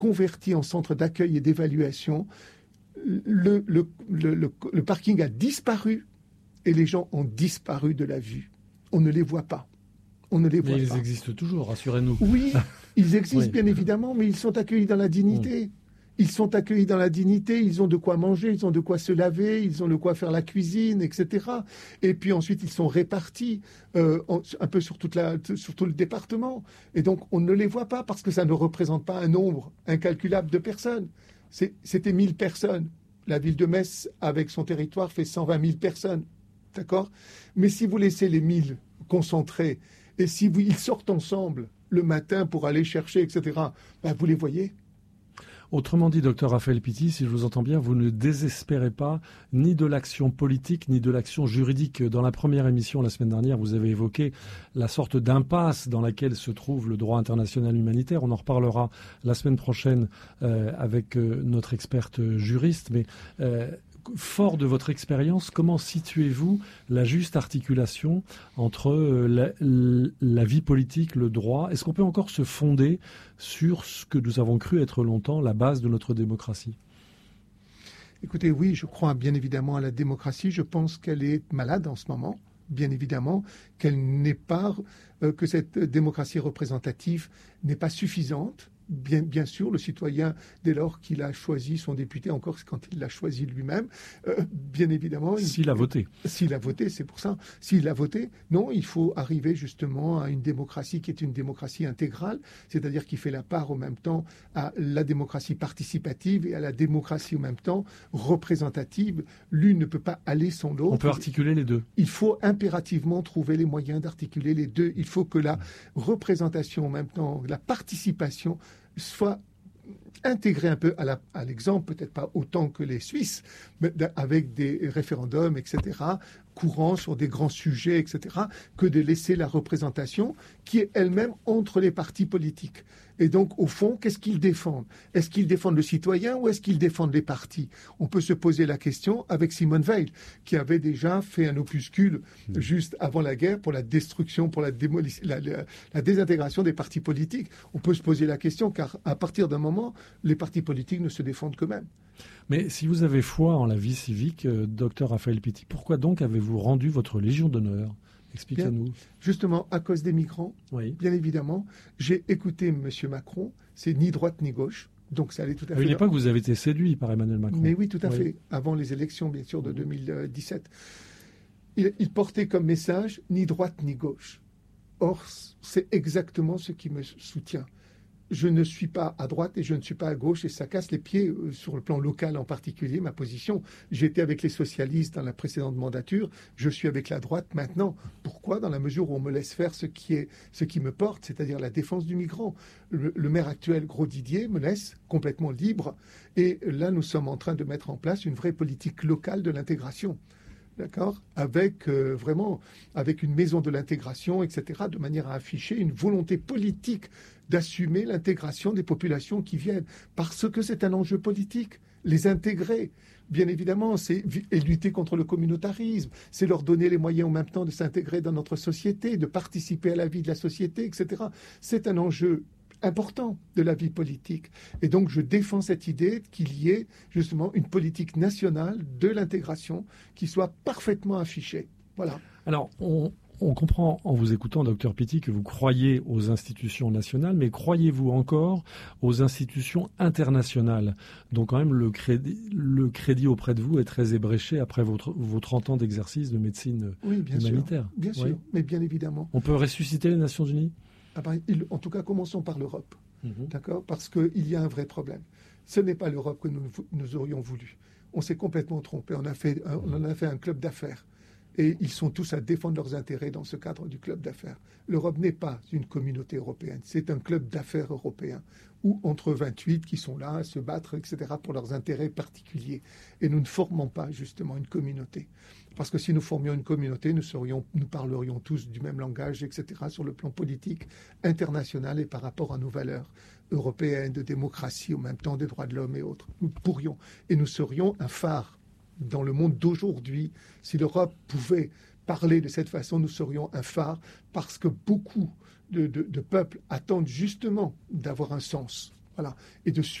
converti en centre d'accueil et d'évaluation. Le parking a disparu et les gens ont disparu de la vue. On ne les voit pas. Mais ils existent toujours, rassurez-nous. Oui, ils existent Oui. bien évidemment, mais ils sont accueillis dans la dignité. Ils sont accueillis dans la dignité, ils ont de quoi manger, ils ont de quoi se laver, ils ont de quoi faire la cuisine, etc. Et puis ensuite, ils sont répartis un peu sur tout le département. Et donc, on ne les voit pas parce que ça ne représente pas un nombre incalculable de personnes. C'était 1000 personnes. La ville de Metz, avec son territoire, fait 120 000 personnes. D'accord ? Mais si vous laissez les 1000 concentrés, et si ils sortent ensemble le matin pour aller chercher, etc., ben vous les voyez. Autrement dit, docteur Raphaël Pitti, si je vous entends bien, vous ne désespérez pas ni de l'action politique, ni de l'action juridique. Dans la première émission, la semaine dernière, vous avez évoqué la sorte d'impasse dans laquelle se trouve le droit international humanitaire. On en reparlera la semaine prochaine avec notre experte juriste. Mais fort de votre expérience, comment situez-vous la juste articulation entre la vie politique, le droit ? Est-ce qu'on peut encore se fonder sur ce que nous avons cru être longtemps la base de notre démocratie ? Écoutez, oui, je crois bien évidemment à la démocratie. Je pense qu'elle est malade en ce moment. Bien évidemment, qu'elle n'est pas, que cette démocratie représentative n'est pas suffisante. Bien sûr, le citoyen, dès lors qu'il a choisi son député, encore quand il l'a choisi lui-même, bien évidemment... S'il a voté. S'il a voté, c'est pour ça. S'il a voté, non, il faut arriver justement à une démocratie qui est une démocratie intégrale, c'est-à-dire qui fait la part en même temps à la démocratie participative et à la démocratie en même temps représentative. L'une ne peut pas aller sans l'autre. On peut articuler les deux. Il faut impérativement trouver les moyens d'articuler les deux. Il faut que la représentation en même temps, la participation soit intégrée un peu à l'exemple, peut-être pas autant que les Suisses, mais avec des référendums, etc., courants sur des grands sujets, etc., que de laisser la représentation qui est elle-même entre les partis politiques. Et donc, au fond, qu'est-ce qu'ils défendent ? Est-ce qu'ils défendent le citoyen ou est-ce qu'ils défendent les partis ? On peut se poser la question avec Simone Veil, qui avait déjà fait un opuscule juste avant la guerre pour la destruction, pour la désintégration des partis politiques. On peut se poser la question car à partir d'un moment, les partis politiques ne se défendent qu'eux-mêmes. Mais si vous avez foi en la vie civique, docteur Raphaël Pitti, pourquoi donc avez-vous rendu votre Légion d'honneur ? Expliquez-nous. Bien, justement, à cause des migrants, oui. Bien évidemment, j'ai écouté M. Macron, c'est ni droite ni gauche, donc ça allait tout à fait... À une époque, vous avez été séduit par Emmanuel Macron. Mais oui, tout à fait, avant les élections, bien sûr, de 2017. Il portait comme message ni droite ni gauche. Or, c'est exactement ce qui me soutient. Je ne suis pas à droite et je ne suis pas à gauche et ça casse les pieds sur le plan local en particulier, ma position. J'étais avec les socialistes dans la précédente mandature, je suis avec la droite maintenant. Pourquoi ? Dans la mesure où on me laisse faire ce qui me porte, c'est-à-dire la défense du migrant. Le maire actuel, Grosdidier, me laisse complètement libre et là, nous sommes en train de mettre en place une vraie politique locale de l'intégration. D'accord ? Avec avec une maison de l'intégration, etc., de manière à afficher une volonté politique d'assumer l'intégration des populations qui viennent, parce que c'est un enjeu politique, les intégrer. Bien évidemment, c'est lutter contre le communautarisme, c'est leur donner les moyens en même temps de s'intégrer dans notre société, de participer à la vie de la société, etc. C'est un enjeu important de la vie politique. Et donc, je défends cette idée qu'il y ait justement une politique nationale de l'intégration qui soit parfaitement affichée. Voilà. Alors, on comprend en vous écoutant, docteur Pitti, que vous croyez aux institutions nationales, mais croyez-vous encore aux institutions internationales ? Donc quand même, le crédit auprès de vous est très ébréché après vos 30 ans d'exercice de médecine humanitaire. Bien sûr, mais bien évidemment. On peut ressusciter les Nations Unies ? En tout cas, commençons par l'Europe, d'accord ? Parce qu'il y a un vrai problème. Ce n'est pas l'Europe que nous aurions voulu. On s'est complètement trompé. On en a fait un club d'affaires. Et ils sont tous à défendre leurs intérêts dans ce cadre du club d'affaires. L'Europe n'est pas une communauté européenne, c'est un club d'affaires européen, où entre 28 qui sont là à se battre, etc., pour leurs intérêts particuliers. Et nous ne formons pas justement une communauté. Parce que si nous formions une communauté, nous parlerions tous du même langage, etc., sur le plan politique, international et par rapport à nos valeurs européennes, de démocratie, en même temps des droits de l'homme et autres. Nous pourrions, et nous serions un phare dans le monde d'aujourd'hui. Si l'Europe pouvait parler de cette façon, nous serions un phare parce que beaucoup de peuples attendent justement d'avoir un sens. Voilà. Et de